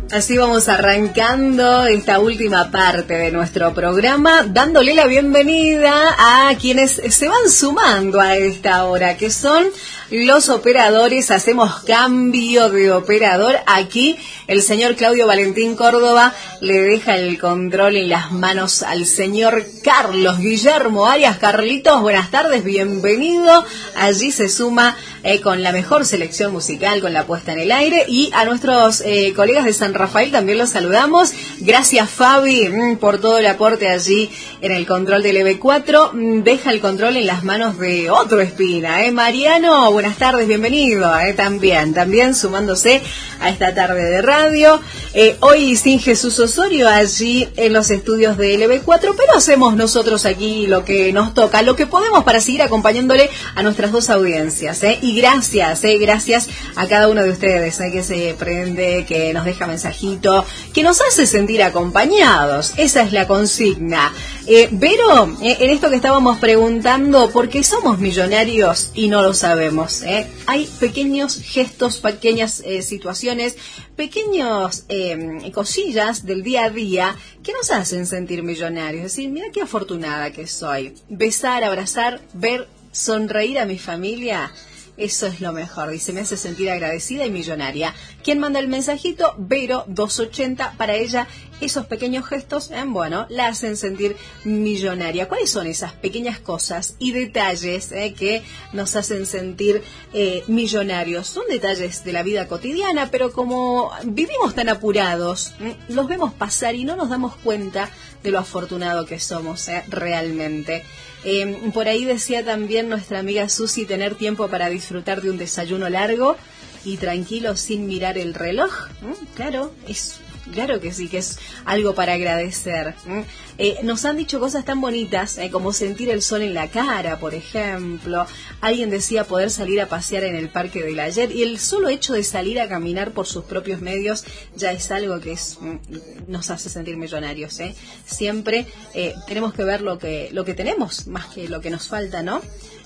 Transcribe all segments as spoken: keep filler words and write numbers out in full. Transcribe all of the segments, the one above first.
Así vamos arrancando esta última parte de nuestro programa, dándole la bienvenida a quienes se van sumando a esta hora, que son los operadores. Hacemos cambio de operador. Aquí el señor Claudio Valentín Córdoba le deja el control en las manos al señor Carlos Guillermo Arias. Carlitos, buenas tardes, bienvenido. Allí se suma eh, con la mejor selección musical, con la puesta en el aire, y a nuestros eh, colegas de San Rafael también los saludamos. Gracias, Fabi, mm, por todo el aporte allí en el control del E B cuatro. Mm, deja el control en las manos de otro Espina, ¿eh? Mariano, buenas tardes, bienvenido, ¿eh? También, también sumándose a esta tarde de radio. Eh, hoy sin Jesús Osorio allí en los estudios del E B cuatro, pero hacemos nosotros aquí lo que nos toca, lo que podemos para seguir acompañándole a nuestras dos audiencias, ¿eh? Y gracias, ¿eh? Gracias a cada uno de ustedes, ¿eh? Que se prende, que nos deja mensajito, que nos hace sentir acompañados. Esa es la consigna. Eh, Vero, eh, en esto que estábamos preguntando, ¿por qué somos millonarios y no lo sabemos? ¿eh? Hay pequeños gestos, pequeñas eh, situaciones, pequeños eh, cosillas del día a día que nos hacen sentir millonarios. Es decir, mira qué afortunada que soy. Besar, abrazar, ver, sonreír a mi familia. Eso es lo mejor, dice, me hace sentir agradecida y millonaria. ¿Quién manda el mensajito? Vero doscientos ochenta, para ella esos pequeños gestos, eh, bueno, la hacen sentir millonaria. ¿Cuáles son esas pequeñas cosas y detalles eh, que nos hacen sentir eh, millonarios? Son detalles de la vida cotidiana, pero como vivimos tan apurados, eh, los vemos pasar y no nos damos cuenta de lo afortunado que somos eh, realmente. Eh, por ahí decía también nuestra amiga Susi, tener tiempo para disfrutar de un desayuno largo y tranquilo sin mirar el reloj. ¿Mm? Claro, es claro que sí, que es algo para agradecer. ¿Mm? Eh, nos han dicho cosas tan bonitas eh, como sentir el sol en la cara, por ejemplo. Alguien decía poder salir a pasear en el Parque del Ayer, y el solo hecho de salir a caminar por sus propios medios ya es algo que es, nos hace sentir millonarios. ¿eh? Siempre eh, tenemos que ver lo que, lo que tenemos, más que lo que nos falta, ¿no?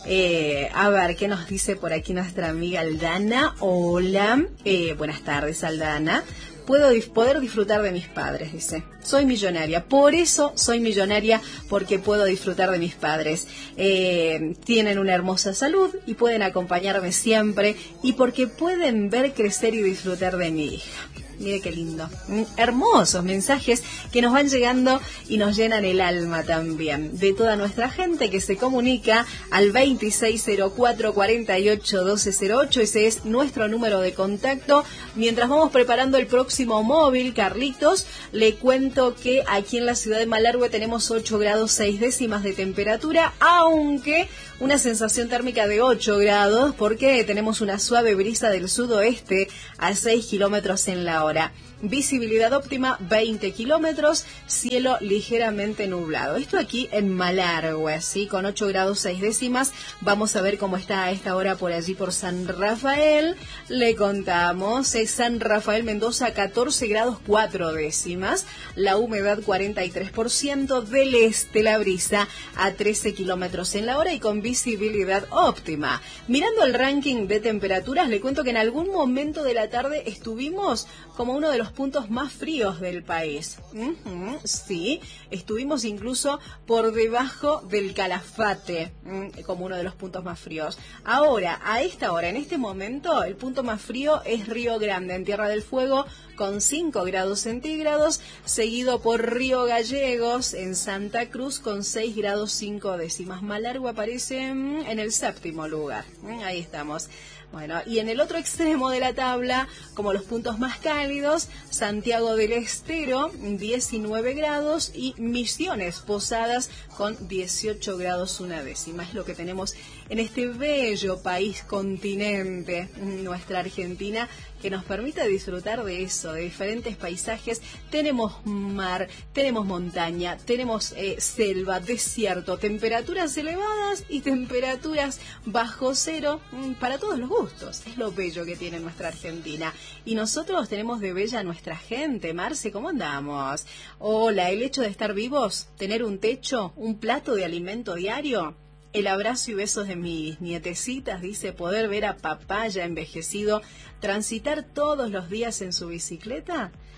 Eh, a ver, ¿qué nos dice por aquí nuestra amiga Aldana? Hola, eh, buenas tardes, Aldana. Puedo dif- poder disfrutar de mis padres, dice. Soy millonaria, por eso soy millonaria, porque puedo disfrutar de mis padres. Eh, tienen una hermosa salud y pueden acompañarme siempre, y porque pueden ver crecer y disfrutar de mi hija. Mire qué lindo. Hermosos mensajes que nos van llegando y nos llenan el alma también. De toda nuestra gente que se comunica al veintiséis cero cuatro, cuarenta y ocho, doce cero ocho. Ese es nuestro número de contacto. Mientras vamos preparando el próximo móvil, Carlitos, le cuento que aquí en la ciudad de Malargüe tenemos ocho grados seis décimas de temperatura, aunque una sensación térmica de ocho grados, porque tenemos una suave brisa del sudoeste a seis kilómetros en la hora. Visibilidad óptima veinte kilómetros, cielo ligeramente nublado. Esto aquí en Malargüe, ¿sí? Con ocho grados seis décimas. Vamos a ver cómo está a esta hora por allí por San Rafael. Le contamos, es San Rafael Mendoza, catorce grados cuatro décimas. La humedad cuarenta y tres por ciento, del este la brisa a trece kilómetros en la hora y con visibilidad óptima. Mirando el ranking de temperaturas, le cuento que en algún momento de la tarde estuvimos como uno de los puntos más fríos del país. Uh-huh, sí, estuvimos incluso por debajo del Calafate, um, como uno de los puntos más fríos. Ahora, a esta hora, en este momento, el punto más frío es Río Grande, en Tierra del Fuego, con cinco grados centígrados, seguido por Río Gallegos, en Santa Cruz, con seis grados cinco décimas. Malargüe aparece um, en el séptimo lugar. Um, ahí estamos. Bueno, y en el otro extremo de la tabla, como los puntos más cálidos, Santiago del Estero, diecinueve grados, y Misiones Posadas con dieciocho grados una décima. Es lo que tenemos en este bello país continente, nuestra Argentina, que nos permite disfrutar de eso, de diferentes paisajes. Tenemos mar, tenemos montaña, tenemos eh, selva, desierto, temperaturas elevadas y temperaturas bajo cero, para todos los gustos. Es lo bello que tiene nuestra Argentina. Y nosotros tenemos de bella a nuestra gente. Marce, ¿cómo andamos? Hola, el hecho de estar vivos, tener un techo, un plato de alimento diario, el abrazo y besos de mis nietecitas, dice, poder ver a papá ya envejecido transitar todos los días en su bicicleta,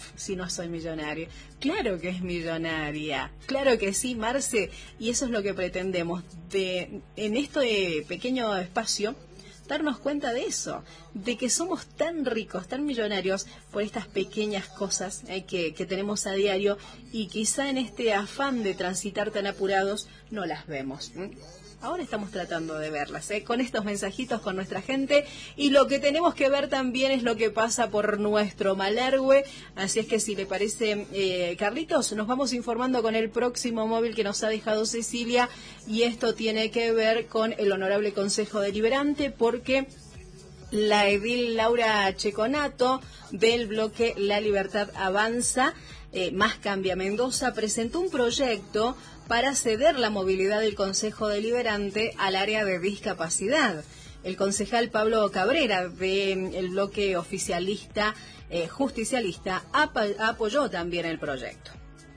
si no soy millonario. Claro que es millonaria, claro que sí, Marce, y eso es lo que pretendemos de en este pequeño espacio, darnos cuenta de eso, de que somos tan ricos, tan millonarios por estas pequeñas cosas eh, que, que tenemos a diario, y quizá en este afán de transitar tan apurados no las vemos. ¿eh? Ahora estamos tratando de verlas, ¿eh? con estos mensajitos con nuestra gente, y lo que tenemos que ver también es lo que pasa por nuestro Malargüe. Así es que si le parece, eh, Carlitos, nos vamos informando con el próximo móvil que nos ha dejado Cecilia, y esto tiene que ver con el Honorable Consejo Deliberante, porque la edil Laura Checonato del bloque La Libertad Avanza, eh, Más Cambia Mendoza, presentó un proyecto para ceder la movilidad del Consejo Deliberante al área de discapacidad. El concejal Pablo Cabrera, del bloque oficialista eh, justicialista, ap apoyó también el proyecto.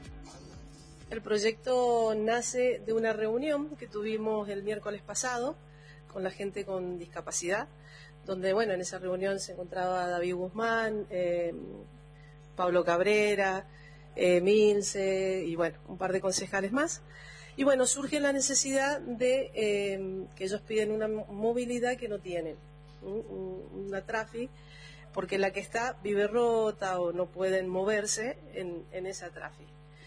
El proyecto nace de una reunión que tuvimos el miércoles pasado con la gente con discapacidad, donde, bueno, en esa reunión se encontraba David Guzmán, eh, Pablo Cabrera, Eh, Milce y bueno, un par de concejales más. Y bueno, surge la necesidad de eh, que ellos piden una movilidad que no tienen, un, una trafi, porque la que está vive rota o no pueden moverse en, en esa trafi.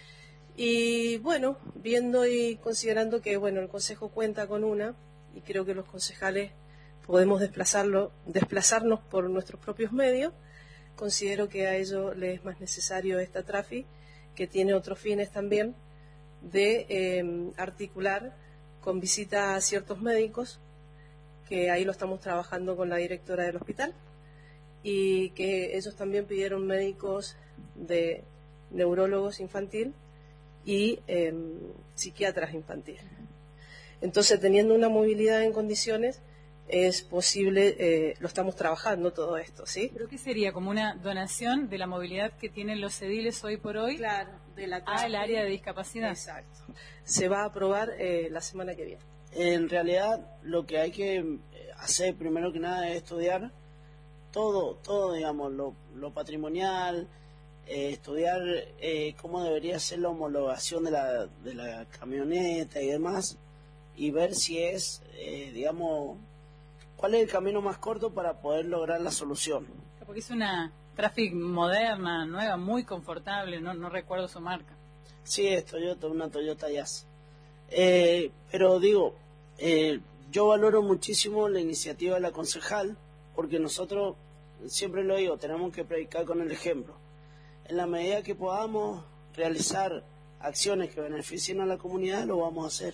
Y bueno, viendo y considerando que bueno, el Consejo cuenta con una, y creo que los concejales podemos desplazarlo, desplazarnos por nuestros propios medios, considero que a ellos les es más necesario esta trafi, que tiene otros fines también, de eh, articular con visita a ciertos médicos, que ahí lo estamos trabajando con la directora del hospital, y que ellos también pidieron médicos de neurólogos infantil y eh, psiquiatras infantil. Entonces, teniendo una movilidad en condiciones, es posible, eh, lo estamos trabajando todo esto, ¿sí? ¿Pero qué sería? ¿Como una donación de la movilidad que tienen los ediles hoy por hoy? Claro, de la al área de discapacidad. Exacto. Se va a aprobar eh, la semana que viene. En realidad, lo que hay que hacer primero que nada es estudiar todo, todo digamos, lo, lo patrimonial, eh, estudiar eh, cómo debería ser la homologación de la, de la camioneta y demás, y ver si es, eh, digamos, cuál es el camino más corto para poder lograr la solución. Porque es una Traffic moderna, nueva, muy confortable, no, no recuerdo su marca. Sí, es Toyota, una Toyota Jazz. Eh, pero digo, eh, yo valoro muchísimo la iniciativa de la concejal, porque nosotros, siempre lo digo, tenemos que predicar con el ejemplo. En la medida que podamos realizar acciones que beneficien a la comunidad, lo vamos a hacer.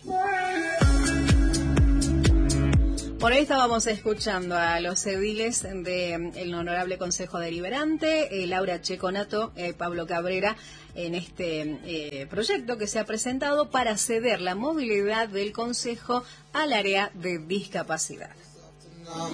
Por ahí estábamos escuchando a los ediles del Honorable Consejo Deliberante, eh, Laura Checonato, eh, Pablo Cabrera, en este eh, proyecto que se ha presentado para ceder la movilidad del Consejo al área de discapacidad.